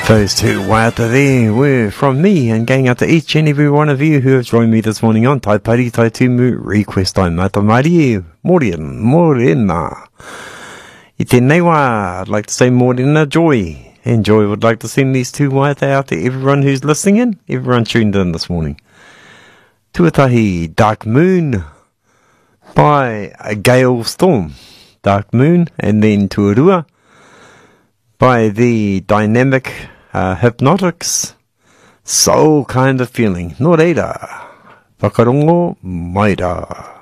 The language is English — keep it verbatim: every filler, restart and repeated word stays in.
Those two waiata there were from me, and going out to each and every one of you who have joined me this morning on Tai Pari Tai Tumu Request Time. Mata Marie, Morena, Morena. I tēnei wā, I'd like to say Morena Joy. And Joy would like to send these two waiata out to everyone who's listening in, everyone tuned in this morning. Tuatahi, Dark Moon, by a Gale Storm. Dark Moon, and then Tuarua, by the Dynamic uh, Hypnotics, Soul Kind of Feeling. Nō reira, whakarongo mai rā.